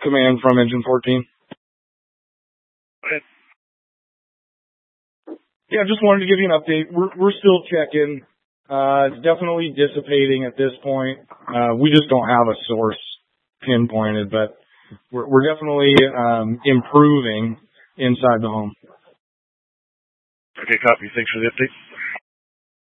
Command from Engine 14. Okay. Yeah, just wanted to give you an update. We're still checking. It's definitely dissipating at this point. We just don't have a source pinpointed, but we're definitely improving inside the home. Okay, copy. Thanks for the update.